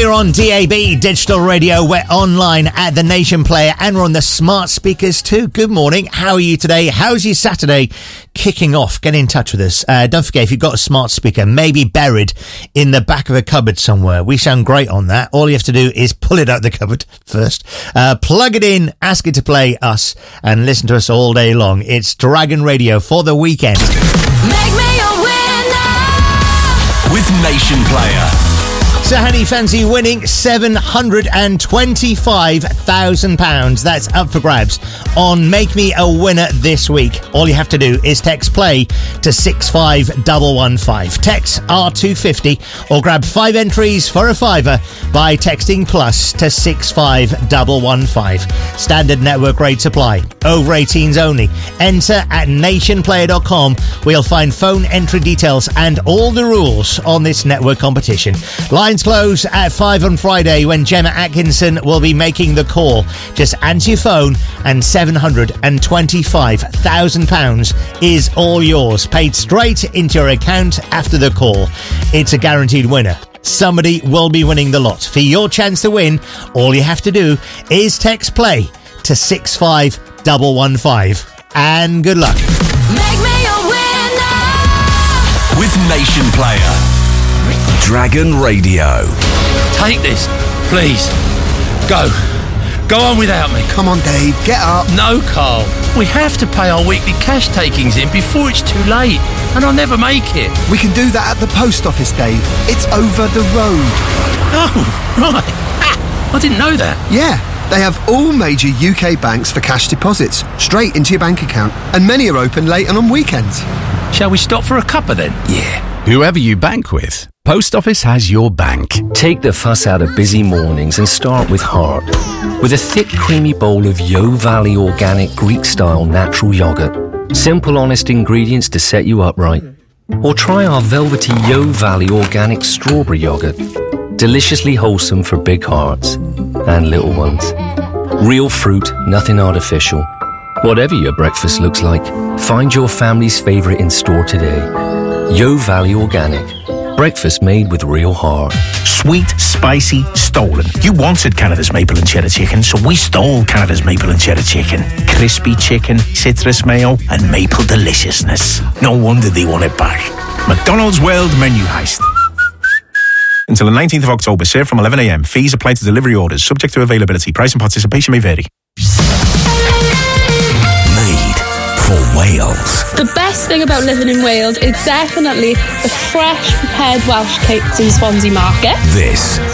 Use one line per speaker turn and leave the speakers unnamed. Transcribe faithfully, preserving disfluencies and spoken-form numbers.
We're on D A B, digital radio. We're online at the Nation Player, and we're on the smart speakers too. Good morning. How are you today? How's your Saturday kicking off? Get in touch with us. Uh, don't forget, if you've got a smart speaker, maybe buried in the back of a cupboard somewhere, we sound great on that. All you have to do is pull it out the cupboard first, uh, plug it in, ask it to play us, and listen to us all day long. It's Dragon Radio for the weekend.
Make me a winner
with Nation Player.
So, how do you fancy winning seven hundred twenty-five thousand pounds? That's up for grabs on Make Me a Winner this week. All you have to do is text play to six five one one five. Text R two fifty or grab five entries for a fiver by texting plus to six five one one five. Standard network rates apply. Over eighteens only. Enter at nation player dot com where you'll find phone entry details and all the rules on this network competition. Lines close at five on Friday when Gemma Atkinson will be making the call. Just answer your phone and seven hundred twenty-five thousand pounds is all yours, paid straight into your account after the call. It's a guaranteed winner. Somebody will be winning the lot. For your chance to win, all you have to do is text play to six five one one five. And good luck.
Make me a winner
with Nation Player. Dragon Radio.
Take this, please. Go. Go on without me.
Come on, Dave, get up.
No, Carl. We have to pay our weekly cash takings in before it's too late, and I'll never make it.
We can do that at the post office, Dave. It's over the road.
Oh, right. Ah, I didn't know that.
Yeah, they have all major U K banks for cash deposits, straight into your bank account, and many are open late and on weekends.
Shall we stop for a cuppa then?
Yeah. Whoever you bank with, Post Office has your bank.
Take the fuss out of busy mornings and start with heart. With a thick, creamy bowl of Yo Valley organic Greek-style natural yogurt. Simple, honest ingredients to set you up right. Or try our velvety Yo Valley organic strawberry yogurt. Deliciously wholesome for big hearts and little ones. Real fruit, nothing artificial. Whatever your breakfast looks like, find your family's favourite in store today. Yo Valley Organic. Breakfast made with real heart.
Sweet, spicy, stolen. You wanted Canada's maple and cheddar chicken, so we stole Canada's maple and cheddar chicken. Crispy chicken, citrus mayo, and maple deliciousness. No wonder they want it back. McDonald's World Menu Heist. Until the nineteenth of October, served from eleven a.m. Fees apply to delivery orders, subject to availability. Price and participation may vary.
Made for Wales.
The best thing about living in Wales is definitely the fresh prepared Welsh cakes in Swansea Market.
This